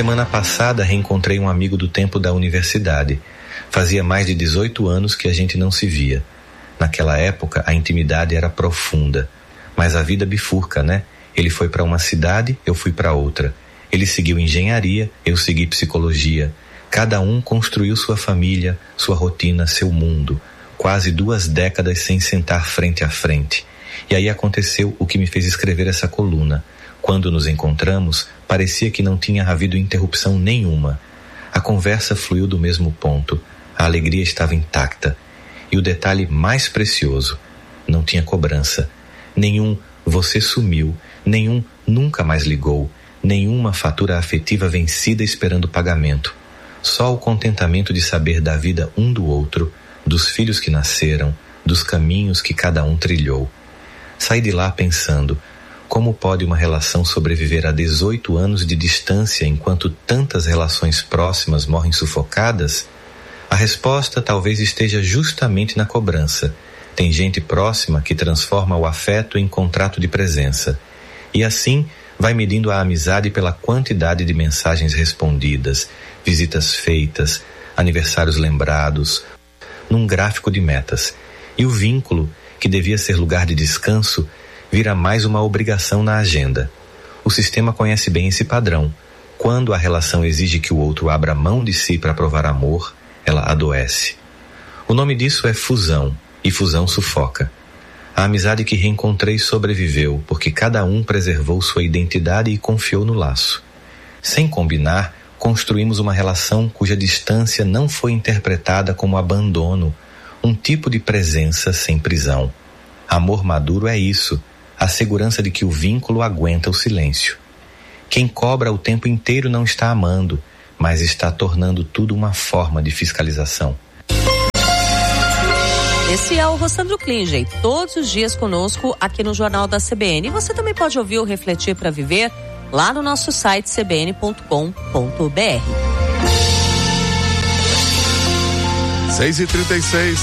semana passada reencontrei um amigo do tempo da universidade. Fazia mais de 18 anos que a gente não se via. Naquela época, a intimidade era profunda. Mas a vida bifurca, né? Ele foi para uma cidade, eu fui para outra. Ele seguiu engenharia, eu segui psicologia. Cada um construiu sua família, sua rotina, seu mundo. Quase 2 décadas sem sentar frente a frente. E aí aconteceu o que me fez escrever essa coluna. Quando nos encontramos, parecia que não tinha havido interrupção nenhuma. A conversa fluiu do mesmo ponto. A alegria estava intacta. E o detalhe mais precioso, não tinha cobrança. Nenhum "você sumiu", nenhum "nunca mais ligou", nenhuma fatura afetiva vencida esperando pagamento. Só o contentamento de saber da vida um do outro, dos filhos que nasceram, dos caminhos que cada um trilhou. Saí de lá pensando, como pode uma relação sobreviver a 18 anos de distância enquanto tantas relações próximas morrem sufocadas? A resposta talvez esteja justamente na cobrança. Tem gente próxima que transforma o afeto em contrato de presença. E assim vai medindo a amizade pela quantidade de mensagens respondidas, visitas feitas, aniversários lembrados, num gráfico de metas. E o vínculo, que devia ser lugar de descanso, vira mais uma obrigação na agenda. O sistema conhece bem esse padrão. Quando a relação exige que o outro abra mão de si para provar amor, ela adoece. O nome disso é fusão, e fusão sufoca. A amizade que reencontrei sobreviveu, porque cada um preservou sua identidade e confiou no laço. Sem combinar, construímos uma relação cuja distância não foi interpretada como abandono, um tipo de presença sem prisão. Amor maduro é isso, a segurança de que o vínculo aguenta o silêncio. Quem cobra o tempo inteiro não está amando, mas está tornando tudo uma forma de fiscalização. Esse é o Rossandro Klinger, todos os dias conosco aqui no Jornal da CBN. E você também pode ouvir o Refletir para Viver lá no nosso site cbn.com.br. 6h36.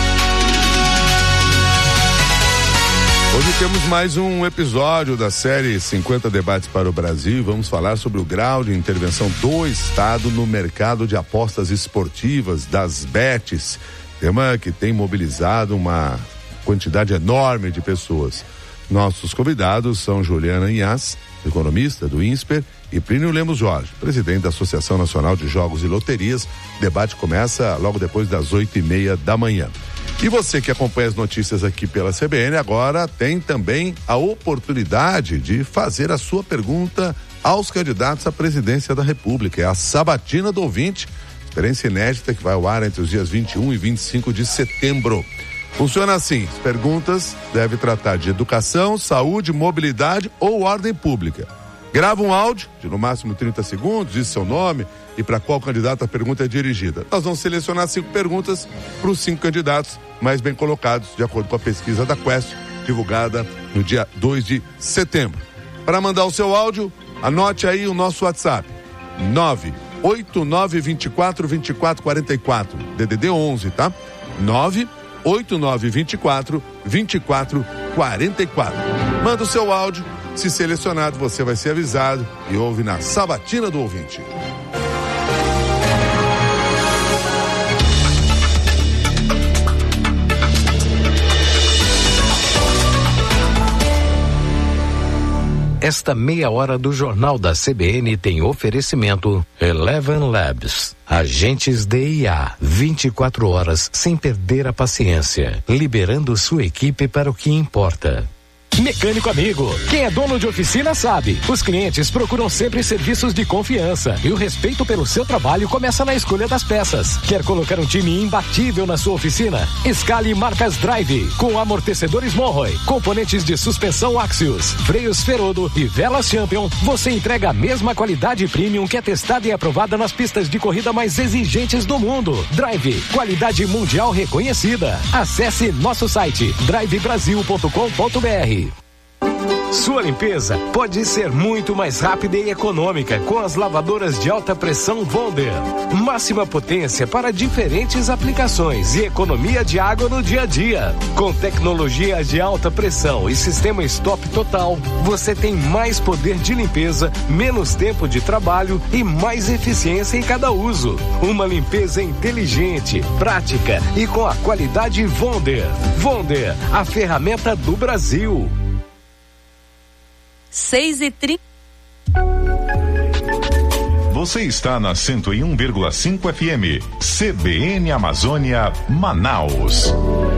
Hoje temos mais um episódio da série 50 Debates para o Brasil. Vamos falar sobre o grau de intervenção do Estado no mercado de apostas esportivas, das bets, tema que tem mobilizado uma quantidade enorme de pessoas. Nossos convidados são Juliana Inhas, economista do INSPER, e Plínio Lemos Jorge, presidente da Associação Nacional de Jogos e Loterias. O debate começa logo depois das 8h30 da manhã. E você que acompanha as notícias aqui pela CBN, agora tem também a oportunidade de fazer a sua pergunta aos candidatos à presidência da República. É a Sabatina do Ouvinte, experiência inédita que vai ao ar entre os dias 21 e 25 de setembro. Funciona assim: as perguntas devem tratar de educação, saúde, mobilidade ou ordem pública. Grava um áudio de no máximo 30 segundos, diz seu nome e para qual candidato a pergunta é dirigida. Nós vamos selecionar 5 perguntas para os 5 candidatos mais bem colocados, de acordo com a pesquisa da Quest, divulgada no dia 2 de setembro. Para mandar o seu áudio, anote aí o nosso WhatsApp, 989242444, DDD 11, tá? 989242444. Manda o seu áudio, se selecionado você vai ser avisado e ouve na Sabatina do Ouvinte. Esta meia hora do Jornal da CBN tem oferecimento Eleven Labs. Agentes de IA, 24 horas sem perder a paciência, liberando sua equipe para o que importa. Mecânico amigo, quem é dono de oficina sabe, os clientes procuram sempre serviços de confiança e o respeito pelo seu trabalho começa na escolha das peças. Quer colocar um time imbatível na sua oficina? Escale marcas Drive, com amortecedores Monroe, componentes de suspensão Axios, freios Ferodo e velas Champion. Você entrega a mesma qualidade premium que é testada e aprovada nas pistas de corrida mais exigentes do mundo. Drive, qualidade mundial reconhecida. Acesse nosso site drivebrasil.com.br. Sua limpeza pode ser muito mais rápida e econômica com as lavadoras de alta pressão Wonder. Máxima potência para diferentes aplicações e economia de água no dia a dia. Com tecnologia de alta pressão e sistema stop total, você tem mais poder de limpeza, menos tempo de trabalho e mais eficiência em cada uso. Uma limpeza inteligente, prática e com a qualidade Wonder. Wonder, a ferramenta do Brasil. 6h30. Você está na 101,5 FM, CBN Amazônia, Manaus.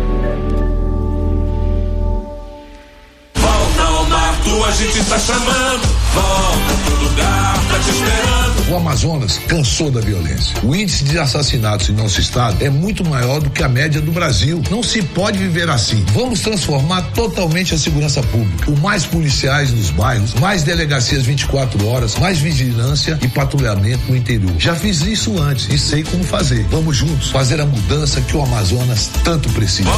Volta ao mar, a gente tá chamando. Volta pro lugar, tá te esperando. O Amazonas cansou da violência. O índice de assassinatos em nosso estado é muito maior do que a média do Brasil. Não se pode viver assim. Vamos transformar totalmente a segurança pública. Com mais policiais nos bairros, mais delegacias 24 horas, mais vigilância e patrulhamento no interior. Já fiz isso antes e sei como fazer. Vamos juntos fazer a mudança que o Amazonas tanto precisa.